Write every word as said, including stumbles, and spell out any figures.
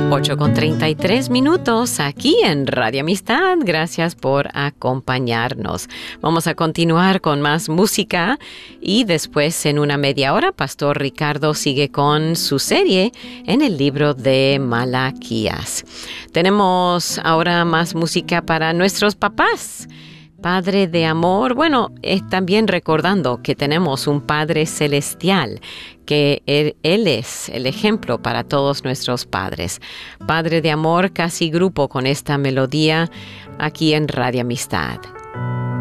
ocho con treinta y tres minutos aquí en Radio Amistad. Gracias por acompañarnos. Vamos a continuar con más música y después en una media hora Pastor Ricardo sigue con su serie en el libro de Malaquías. Tenemos ahora más música para nuestros papás. Padre de amor, bueno, es también recordando que tenemos un Padre celestial, que él, él es el ejemplo para todos nuestros padres. Padre de amor, casi grupo con esta melodía aquí en Radio Amistad.